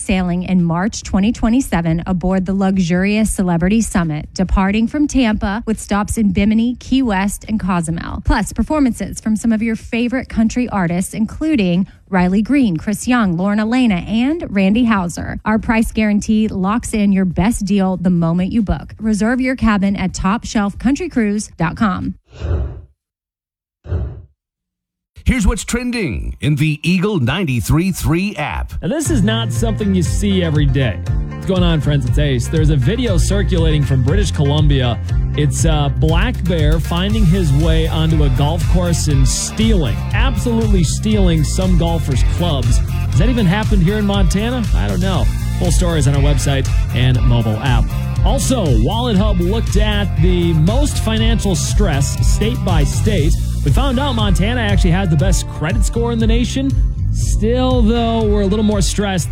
sailing in March 2027 aboard the luxurious Celebrity Summit, departing from Tampa with stops in Bimini, Key West, and Cozumel. Plus, performances from some of your favorite country artists, including Riley Green, Chris Young, Lauren Elena, and Randy Houser. Our price guarantee locks in your best deal the moment you book. Reserve your cabin at TopShelfCountryCruise.com. Here's what's trending in the Eagle 93.3 app. Now, this is not something you see every day. What's going on, friends? It's Ace. There's a video circulating from British Columbia. It's a black bear finding his way onto a golf course and absolutely stealing some golfers' clubs. Has that even happened here in Montana? I don't know. Full story is on our website and mobile app. Also, Wallet Hub looked at the most financial stress state by state. We found out Montana actually had the best credit score in the nation. Still, though, we're a little more stressed